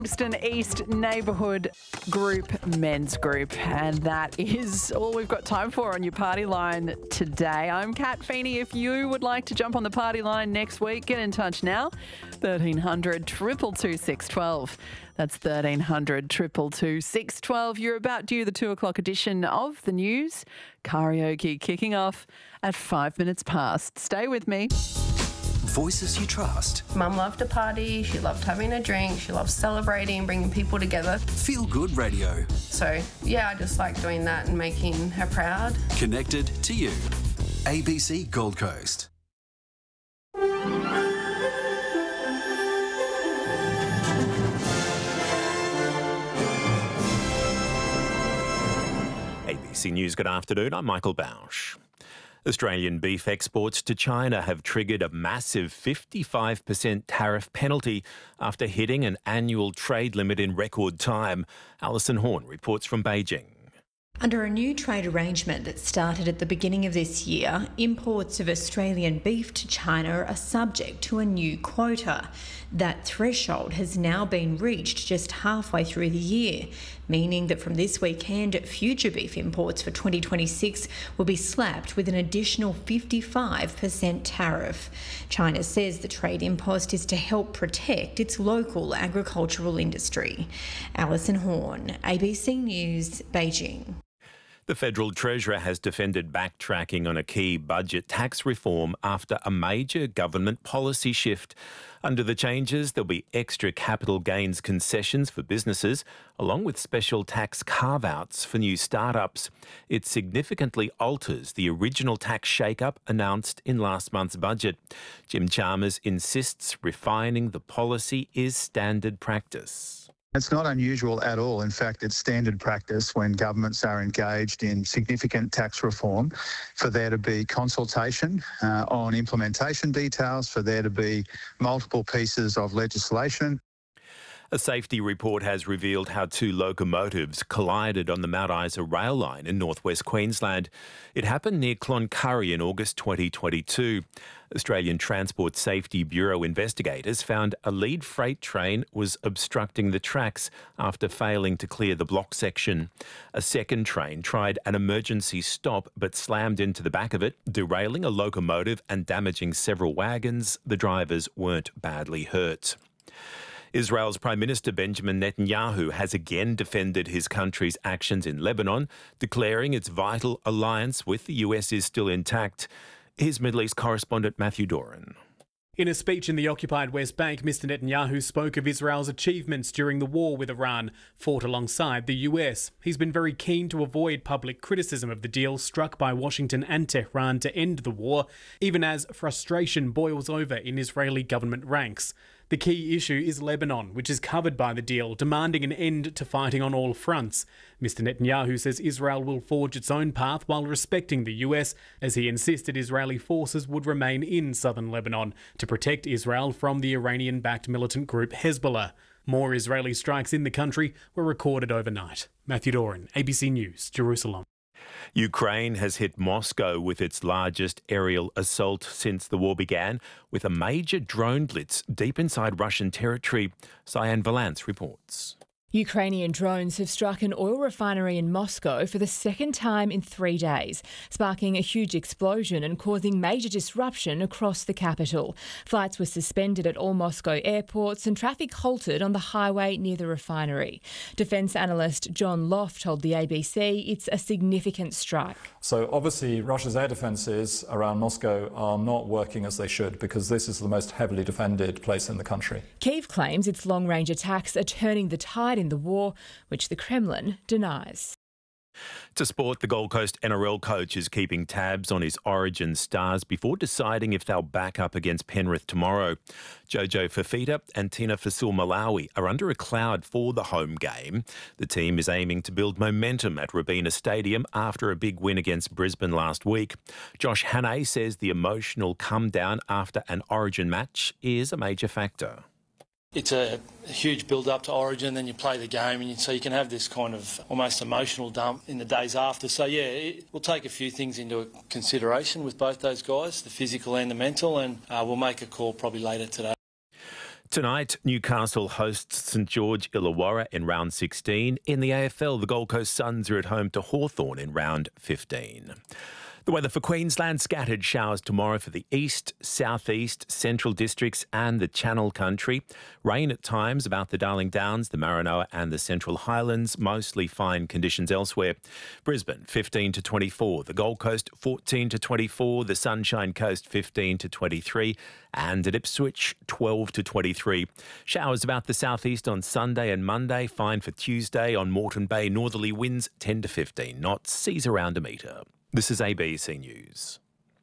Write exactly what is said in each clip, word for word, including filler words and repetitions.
Eastern East Neighbourhood Group Men's Group, and that is all we've got time for on your party line today. I'm Kat Feeney. If you would like to jump on the party line next week, get in touch now. thirteen hundred, two two two, six one two. That's thirteen hundred, two two two, six one two. You're about due the two o'clock edition of the news. Karaoke kicking off at five minutes past. Stay with me. Voices you trust. Mum loved to party, she loved having a drink, she loved celebrating, bringing people together. Feel Good Radio. So, yeah, I just like doing that and making her proud. Connected to you. A B C Gold Coast. A B C News, good afternoon. I'm Michael Bausch. Australian beef exports to China have triggered a massive fifty-five percent tariff penalty after hitting an annual trade limit in record time. Alison Horn reports from Beijing. Under a new trade arrangement that started at the beginning of this year, imports of Australian beef to China are subject to a new quota. That threshold has now been reached just halfway through the year, meaning that from this weekend, future beef imports for twenty twenty-six will be slapped with an additional fifty-five percent tariff. China says the trade impost is to help protect its local agricultural industry. Alison Horn, A B C News, Beijing. The Federal Treasurer has defended backtracking on a key budget tax reform after a major government policy shift. Under the changes, there'll be extra capital gains concessions for businesses, along with special tax carve-outs for new startups. It significantly alters the original tax shake-up announced in last month's budget. Jim Chalmers insists refining the policy is standard practice. It's not unusual at all. In fact, it's standard practice when governments are engaged in significant tax reform for there to be consultation uh, on implementation details, for there to be multiple pieces of legislation. A safety report has revealed how two locomotives collided on the Mount Isa rail line in northwest Queensland. It happened near Cloncurry in August twenty twenty-two. Australian Transport Safety Bureau investigators found a lead freight train was obstructing the tracks after failing to clear the block section. A second train tried an emergency stop but slammed into the back of it, derailing a locomotive and damaging several wagons. The drivers weren't badly hurt. Israel's Prime Minister Benjamin Netanyahu has again defended his country's actions in Lebanon, declaring its vital alliance with the U S is still intact. Here's Middle East correspondent Matthew Doran. In a speech in the occupied West Bank, Mister Netanyahu spoke of Israel's achievements during the war with Iran, fought alongside the U S. He's been very keen to avoid public criticism of the deal struck by Washington and Tehran to end the war, even as frustration boils over in Israeli government ranks. The key issue is Lebanon, which is covered by the deal, demanding an end to fighting on all fronts. Mister Netanyahu says Israel will forge its own path while respecting the U S, as he insisted Israeli forces would remain in southern Lebanon to protect Israel from the Iranian-backed militant group Hezbollah. More Israeli strikes in the country were recorded overnight. Matthew Doran, A B C News, Jerusalem. Ukraine has hit Moscow with its largest aerial assault since the war began, with a major drone blitz deep inside Russian territory. Cyan Valance reports. Ukrainian drones have struck an oil refinery in Moscow for the second time in three days, sparking a huge explosion and causing major disruption across the capital. Flights were suspended at all Moscow airports and traffic halted on the highway near the refinery. Defence analyst John Loft told the A B C it's a significant strike. So obviously Russia's air defences around Moscow are not working as they should, because this is the most heavily defended place in the country. Kyiv claims its long-range attacks are turning the tide in the war, which the Kremlin denies. To sport, the Gold Coast N R L coach is keeping tabs on his Origin stars before deciding if they'll back up against Penrith tomorrow. Jojo Fafita and Tina Fasul-Malawi are under a cloud for the home game. The team is aiming to build momentum at Robina Stadium after a big win against Brisbane last week. Josh Hannay says the emotional come down after an Origin match is a major factor. It's a huge build-up to Origin, then you play the game, and you, so you can have this kind of almost emotional dump in the days after. So, yeah, it, we'll take a few things into consideration with both those guys, the physical and the mental, and uh, we'll make a call probably later today. Tonight, Newcastle hosts St George Illawarra in round sixteen. In the A F L, the Gold Coast Suns are at home to Hawthorn in round fifteen. The weather for Queensland: scattered showers tomorrow for the east, southeast, central districts and the Channel Country. Rain at times about the Darling Downs, the Maranoa and the Central Highlands. Mostly fine conditions elsewhere. Brisbane fifteen to twenty-four. The Gold Coast fourteen to twenty-four. The Sunshine Coast fifteen to twenty-three. And at Ipswich twelve to twenty-three. Showers about the southeast on Sunday and Monday. Fine for Tuesday. On Moreton Bay, northerly winds ten to fifteen knots. Seas around a metre. This is A B C News.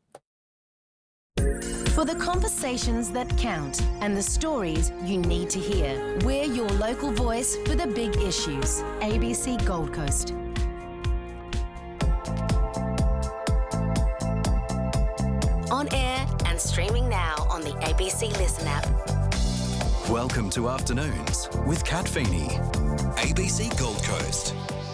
For the conversations that count and the stories you need to hear, we're your local voice for the big issues. A B C Gold Coast. On air and streaming now on the A B C Listen app. Welcome to Afternoons with Kat Feeney. A B C Gold Coast.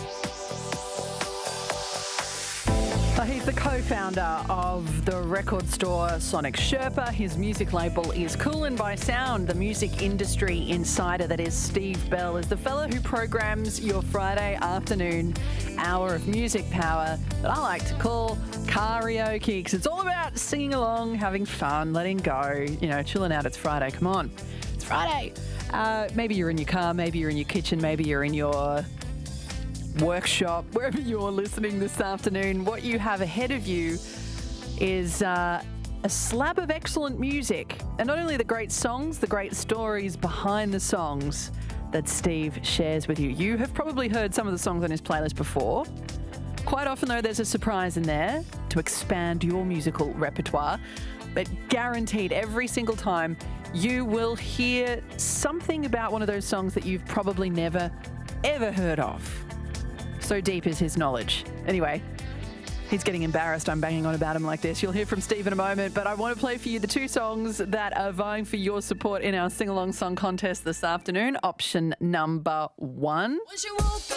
He's the co-founder of the record store Sonic Sherpa. His music label is Cool and By Sound. The music industry insider that is Steve Bell is the fellow who programs your Friday afternoon hour of music power that I like to call karaoke, because it's all about singing along, having fun, letting go, you know, chilling out. It's Friday. Come on. It's Friday. Uh, maybe you're in your car, maybe you're in your kitchen, maybe you're in your workshop, wherever you're listening this afternoon. What you have ahead of you is uh, a slab of excellent music, and not only the great songs, the great stories behind the songs that Steve shares with you. You have probably heard some of the songs on his playlist before. Quite often, though, there's a surprise in there to expand your musical repertoire, but guaranteed every single time you will hear something about one of those songs that you've probably never, ever heard of. So deep is his knowledge. Anyway, he's getting embarrassed I'm banging on about him like this. You'll hear from Steve in a moment, but I want to play for you the two songs that are vying for your support in our sing-along song contest this afternoon. Option number one.